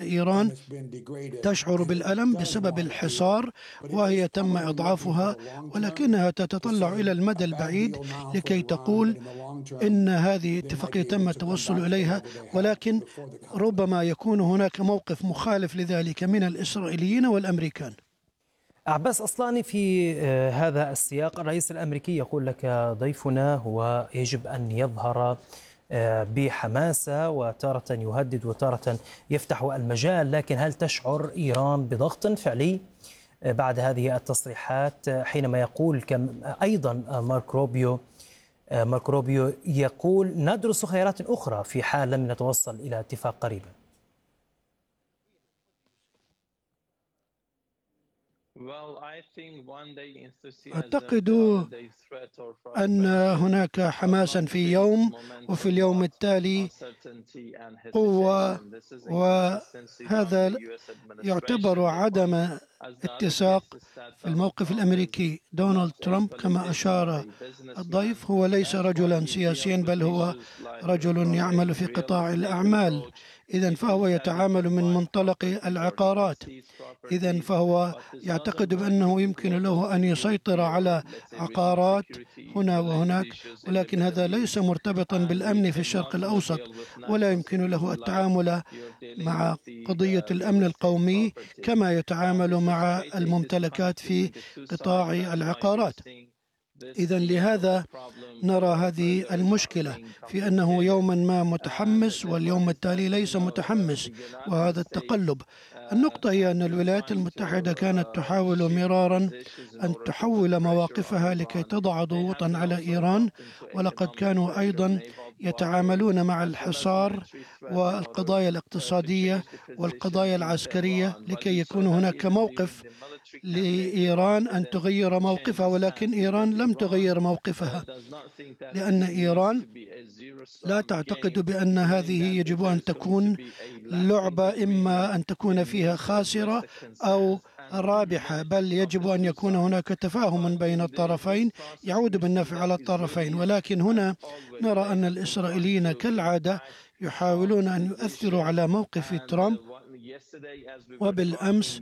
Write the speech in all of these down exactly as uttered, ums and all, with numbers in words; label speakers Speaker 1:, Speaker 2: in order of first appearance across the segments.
Speaker 1: إيران تشعر بالألم بسبب الحصار، وهي تم إضعافها، ولكنها تتطلع إلى المدى البعيد لكي تقول إن هذه اتفاقية تم التوصل إليها، ولكن ربما يكون هناك موقف مخالف لذلك من الإسرائيليين والأمريكان.
Speaker 2: عباس أصلاني، في هذا السياق الرئيس الأمريكي يقول لك ضيفنا هو يجب أن يظهر بحماسة، وتارة يهدد وتارة يفتح المجال، لكن هل تشعر إيران بضغط فعلي بعد هذه التصريحات، حينما يقول كم أيضا مارك روبيو مارك روبيو يقول ندرس خيارات أخرى في حال لم نتوصل إلى اتفاق قريبا؟
Speaker 1: أعتقد أن هناك حماسا في يوم، وفي اليوم التالي قوة، وهذا يعتبر عدم اتساق في الموقف الأمريكي. دونالد ترامب كما أشار الضيف هو ليس رجلا سياسيا، بل هو رجل يعمل في قطاع الأعمال، إذن فهو يتعامل من منطلق العقارات، إذن فهو يعتقد بأنه يمكن له أن يسيطر على عقارات هنا وهناك، ولكن هذا ليس مرتبطا بالأمن في الشرق الأوسط، ولا يمكن له التعامل مع قضية الأمن القومي كما يتعامل مع الممتلكات في قطاع العقارات. إذن لهذا نرى هذه المشكلة في أنه يوما ما متحمس واليوم التالي ليس متحمس، وهذا التقلب. النقطة هي أن الولايات المتحدة كانت تحاول مرارا أن تحول مواقفها لكي تضع ضغوطا على إيران، ولقد كانوا أيضا يتعاملون مع الحصار والقضايا الاقتصادية والقضايا العسكرية لكي يكون هناك موقف لإيران أن تغير موقفها، ولكن إيران لم تغير موقفها، لأن إيران لا تعتقد بأن هذه يجب أن تكون لعبة إما أن تكون فيها خاسرة أو رابحة، بل يجب أن يكون هناك تفاهم بين الطرفين يعود بالنفع على الطرفين. ولكن هنا نرى أن الإسرائيليين كالعادة يحاولون أن يؤثروا على موقف ترامب، وبالأمس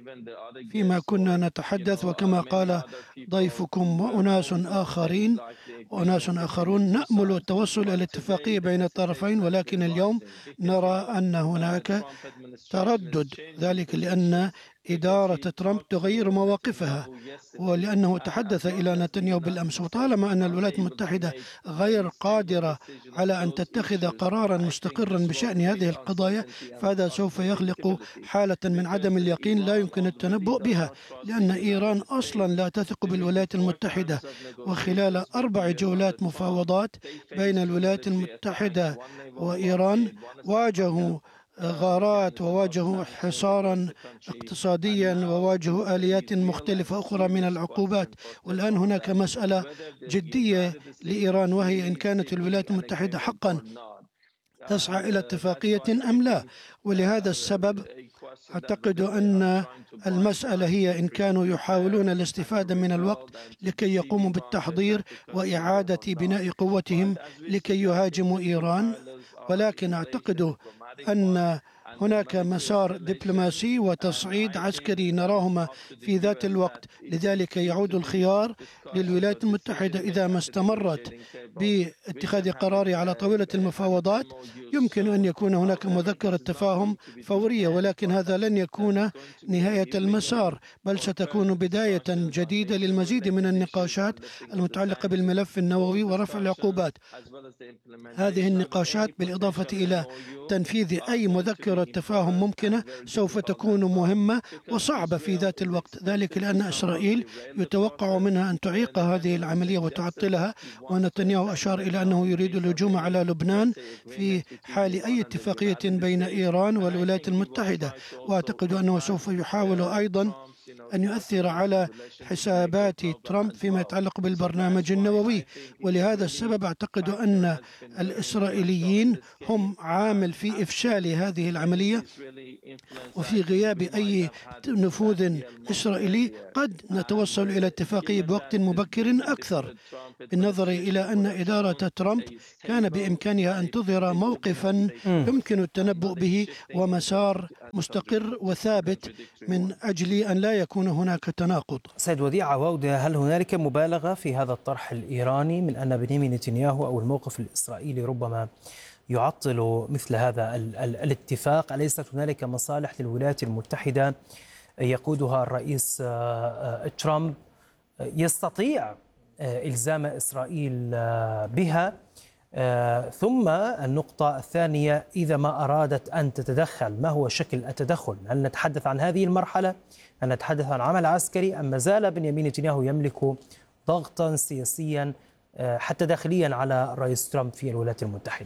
Speaker 1: فيما كنا نتحدث وكما قال ضيفكم وأناس آخرين وأناس آخرون نأمل التوصل إلى الاتفاقية بين الطرفين، ولكن اليوم نرى أن هناك تردد، ذلك لأن إدارة ترامب تغير مواقفها، ولأنه تحدث إلى نتنياهو بالأمس. وطالما أن الولايات المتحدة غير قادرة على أن تتخذ قرارا مستقرا بشأن هذه القضايا، فهذا سوف يخلق حالة من عدم اليقين لا يمكن التنبؤ بها، لأن إيران أصلا لا تثق بالولايات المتحدة. وخلال أربع جولات مفاوضات بين الولايات المتحدة وإيران واجهوا غارات وواجهوا حصارا اقتصاديا وواجهوا آليات مختلفة أخرى من العقوبات، والآن هناك مسألة جدية لإيران، وهي إن كانت الولايات المتحدة حقا تسعى إلى اتفاقية أم لا. ولهذا السبب أعتقد أن المسألة هي إن كانوا يحاولون الاستفادة من الوقت لكي يقوموا بالتحضير وإعادة بناء قوتهم لكي يهاجموا إيران، ولكن أعتقد أن هناك مسار دبلوماسي وتصعيد عسكري نراهما في ذات الوقت. لذلك يعود الخيار للولايات المتحدة إذا ما استمرت باتخاذ قرار على طاولة المفاوضات. يمكن أن يكون هناك مذكرة تفاهم فورية، ولكن هذا لن يكون نهاية المسار، بل ستكون بداية جديدة للمزيد من النقاشات المتعلقة بالملف النووي ورفع العقوبات. هذه النقاشات بالإضافة إلى تنفيذ أي مذكرة تفاهم ممكنة سوف تكون مهمة وصعبة في ذات الوقت، ذلك لأن إسرائيل يتوقع منها أن تعيق هذه العملية وتعطلها، ونتنياهو أشار إلى أنه يريد الهجوم على لبنان في حال أي اتفاقية بين إيران والولايات المتحدة. وأعتقد أنه سوف يحاول أيضا أن يؤثر على حسابات ترامب فيما يتعلق بالبرنامج النووي. ولهذا السبب أعتقد أن الإسرائيليين هم عامل في إفشال هذه العملية، وفي غياب أي نفوذ إسرائيلي قد نتوصل إلى اتفاقية بوقت مبكر أكثر، بالنظر إلى أن إدارة ترامب كان بإمكانها أن تظهر موقفا يمكن التنبؤ به ومسار مستقر وثابت من أجل أن لا يكون هناك تناقض.
Speaker 2: سيد وديع عواودة، هل هنالك مبالغة في هذا الطرح الإيراني من أن بنيامين نتنياهو أو الموقف الإسرائيلي ربما يعطل مثل هذا ال ال الاتفاق؟ أليست هنالك مصالح للولايات المتحدة يقودها الرئيس ترامب يستطيع إلزام إسرائيل بها؟ ثم النقطة الثانية، إذا ما أرادت أن تتدخل ما هو شكل التدخل؟ هل نتحدث عن هذه المرحلة؟ هل نتحدث عن عمل عسكري؟ أم ما زال بنيامين نتنياهو يملك ضغطا سياسيا حتى داخليا على الرئيس ترامب في الولايات المتحدة؟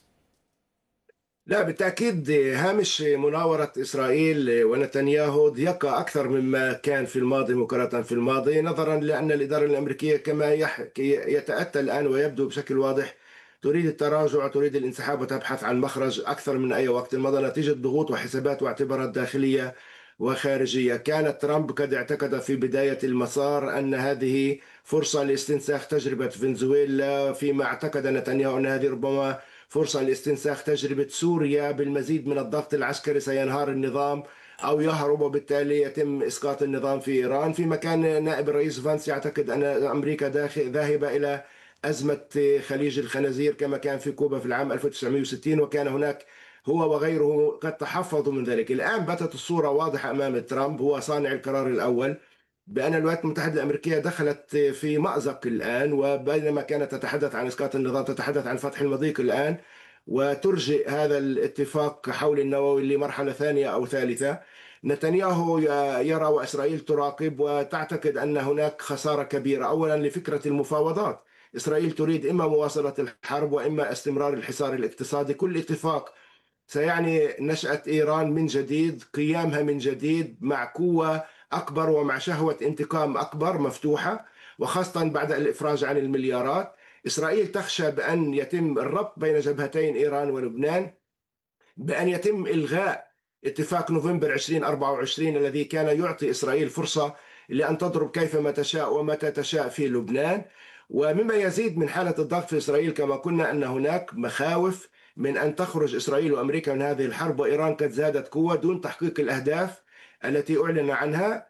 Speaker 3: لا، بالتأكيد هامش مناورة إسرائيل ونتنياهو ضيق أكثر مما كان في الماضي مقارنة في الماضي، نظرا لأن الإدارة الأمريكية كما يتأتى الآن ويبدو بشكل واضح تريد التراجع، تريد الانسحاب وتبحث عن مخرج أكثر من أي وقت مضى نتيجة ضغوط وحسابات واعتبارات داخلية وخارجية. كان ترامب قد اعتقد في بداية المسار أن هذه فرصة لاستنساخ تجربة فنزويلا، فيما اعتقد نتنياهو أن هذه ربما فرصة لاستنساخ تجربة سوريا. بالمزيد من الضغط العسكري سينهار النظام أو يهرب، وبالتالي يتم إسقاط النظام في إيران. في مكان نائب الرئيس فانس يعتقد أن أمريكا ذاهبة إلى أزمة خليج الخنازير كما كان في كوبا في العام ألف وتسعمئة وستين، وكان هناك هو وغيره قد تحفظوا من ذلك. الآن باتت الصورة واضحة أمام ترامب، هو صانع القرار الأول، بأن الولايات المتحدة الأمريكية دخلت في مأزق الآن، وبينما كانت تتحدث عن إسقاط النظام تتحدث عن فتح المضيق الآن، وترجئ هذا الاتفاق حول النووي لمرحلة ثانية أو ثالثة. نتنياهو يرى وإسرائيل تراقب وتعتقد أن هناك خسارة كبيرة، أولا لفكرة المفاوضات. إسرائيل تريد إما مواصلة الحرب وإما استمرار الحصار الاقتصادي. كل اتفاق سيعني نشأة إيران من جديد، قيامها من جديد مع قوة أكبر ومع شهوة انتقام أكبر مفتوحة، وخاصة بعد الإفراج عن المليارات. إسرائيل تخشى بأن يتم الربط بين جبهتين إيران ولبنان، بأن يتم إلغاء اتفاق نوفمبر ألفين وأربعة وعشرين الذي كان يعطي إسرائيل فرصة لأن تضرب كيفما تشاء ومتى تشاء في لبنان. ومما يزيد من حالة الضغط في إسرائيل كما قلنا أن هناك مخاوف من أن تخرج إسرائيل وأمريكا من هذه الحرب، وإيران قد زادت قوة دون تحقيق الأهداف التي أعلن عنها.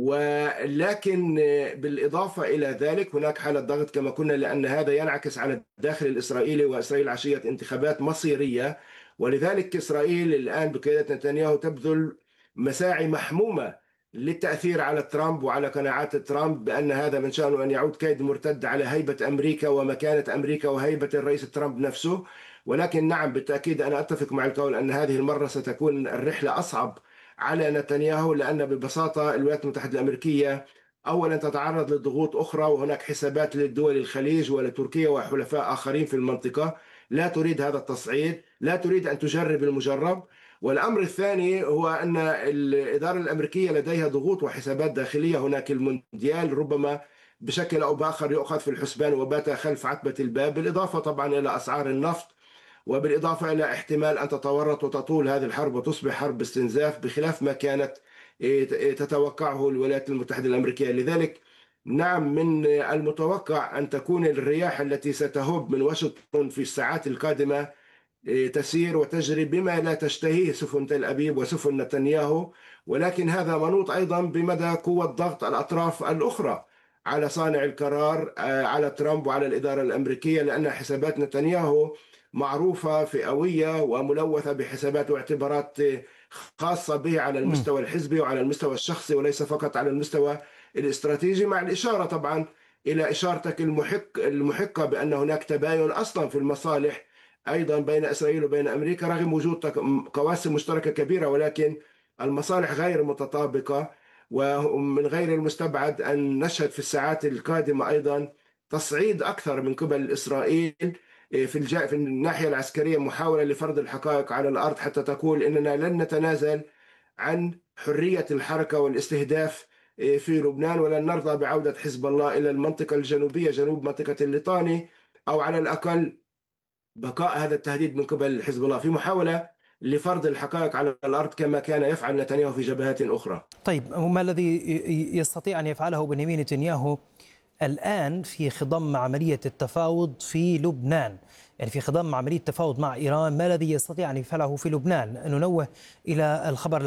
Speaker 3: ولكن بالإضافة إلى ذلك هناك حالة ضغط كما قلنا، لأن هذا ينعكس على الداخل الإسرائيلي، وإسرائيل عشية انتخابات مصيرية. ولذلك إسرائيل الآن بقيادة نتنياهو تبذل مساعي محمومة للتأثير على ترامب وعلى قناعات ترامب بأن هذا من شأنه أن يعود كيد مرتد على هيبة أمريكا ومكانة أمريكا وهيبة الرئيس ترامب نفسه. ولكن نعم، بالتأكيد أنا أتفق مع القول أن هذه المرة ستكون الرحلة أصعب على نتنياهو، لأن ببساطة الولايات المتحدة الأمريكية أولا تتعرض لضغوط أخرى، وهناك حسابات للدول الخليج ولتركيا وحلفاء آخرين في المنطقة لا تريد هذا التصعيد، لا تريد أن تجرب المجرب. والأمر الثاني هو أن الإدارة الأمريكية لديها ضغوط وحسابات داخلية. هناك المونديال ربما بشكل أو بآخر يؤخذ في الحسبان وبات خلف عتبة الباب، بالإضافة طبعا إلى أسعار النفط، وبالإضافة إلى احتمال أن تتورط وتطول هذه الحرب وتصبح حرب استنزاف بخلاف ما كانت تتوقعه الولايات المتحدة الأمريكية. لذلك نعم، من المتوقع أن تكون الرياح التي ستهب من واشنطن في الساعات القادمة تسير وتجري بما لا تشتهيه سفن تل أبيب وسفن نتنياهو، ولكن هذا منوط أيضا بمدى قوة ضغط الأطراف الأخرى على صانع القرار، على ترامب وعلى الإدارة الأمريكية، لأن حسابات نتنياهو معروفة فئوية وملوثة بحسابات واعتبارات خاصة به على المستوى الحزبي وعلى المستوى الشخصي وليس فقط على المستوى الاستراتيجي، مع الإشارة طبعا إلى إشارتك المحق المحقة بأن هناك تباين أصلا في المصالح أيضا بين إسرائيل وبين أمريكا رغم وجود قواسم مشتركة كبيرة، ولكن المصالح غير متطابقة. ومن غير المستبعد أن نشهد في الساعات القادمة أيضا تصعيد أكثر من قبل إسرائيل في الجاء في الناحية العسكرية، محاولة لفرض الحقائق على الأرض حتى تقول إننا لن نتنازل عن حرية الحركة والاستهداف في لبنان، ولن نرضى بعودة حزب الله إلى المنطقة الجنوبية جنوب منطقة الليطاني، أو على الأقل بقاء هذا التهديد من قبل حزب الله في محاولة لفرض الحقائق على الأرض كما كان يفعل نتنياهو في جبهات أخرى.
Speaker 2: طيب، وما الذي يستطيع أن يفعله بنيامين نتنياهو الآن في خضم عملية التفاوض في لبنان؟ يعني في خضم عملية التفاوض مع إيران، ما الذي يستطيع أن يفعله في لبنان؟ ننوه إلى الخبر